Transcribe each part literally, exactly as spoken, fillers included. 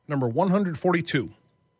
number one forty-two.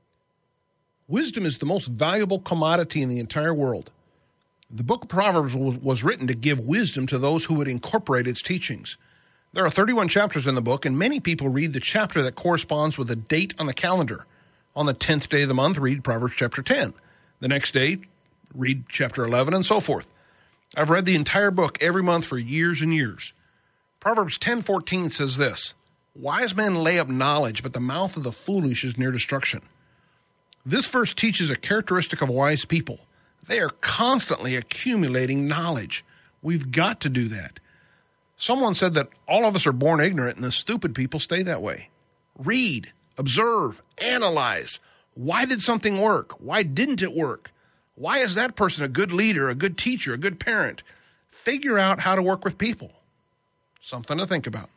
Wisdom is the most valuable commodity in the entire world. The book of Proverbs was, was written to give wisdom to those who would incorporate its teachings. There are thirty-one chapters in the book, and many people read the chapter that corresponds with a date on the calendar. On the tenth day of the month, read Proverbs chapter ten. The next day, read chapter eleven, and so forth. I've read the entire book every month for years and years. Proverbs ten fourteen says this, "Wise men lay up knowledge, but the mouth of the foolish is near destruction." This verse teaches a characteristic of wise people. They are constantly accumulating knowledge. We've got to do that. Someone said that all of us are born ignorant and the stupid people stay that way. Read, observe, analyze. Why did something work? Why didn't it work? Why is that person a good leader, a good teacher, a good parent? Figure out how to work with people. Something to think about.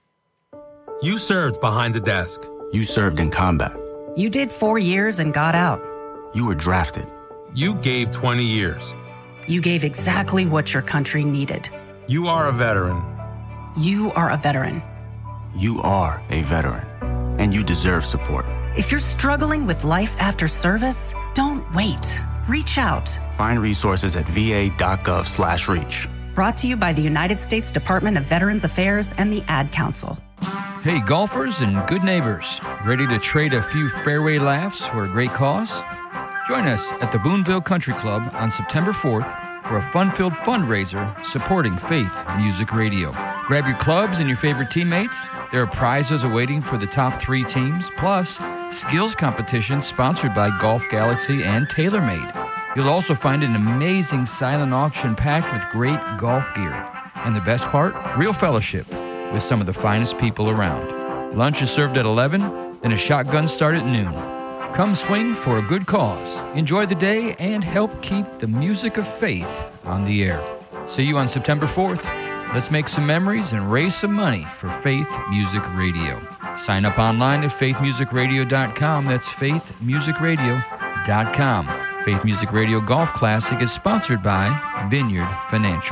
You served behind the desk. You served in combat. You did four years and got out. You were drafted. You gave twenty years. You gave exactly what your country needed. You are a veteran. You are a veteran. You are a veteran, and you deserve support. If you're struggling with life after service, don't wait. Reach out. Find resources at va.gov slash reach. Brought to you by the United States Department of Veterans Affairs and the Ad Council. Hey, golfers and good neighbors, ready to trade a few fairway laughs for a great cause? Join us at the Boonville Country Club on September fourth for a fun-filled fundraiser supporting Faith Music Radio. Grab your clubs and your favorite teammates. There are prizes awaiting for the top three teams, plus skills competition sponsored by Golf Galaxy and TaylorMade. You'll also find an amazing silent auction packed with great golf gear. And the best part? Real fellowship with some of the finest people around. Lunch is served at eleven, and a shotgun start at noon. Come swing for a good cause. Enjoy the day and help keep the music of faith on the air. See you on September fourth. Let's make some memories and raise some money for Faith Music Radio. Sign up online at faith music radio dot com. That's faith music radio dot com. Faith Music Radio Golf Classic is sponsored by Vineyard Financial.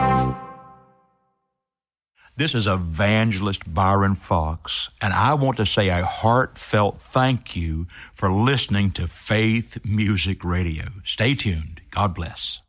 This is Evangelist Byron Fox, and I want to say a heartfelt thank you for listening to Faith Music Radio. Stay tuned. God bless.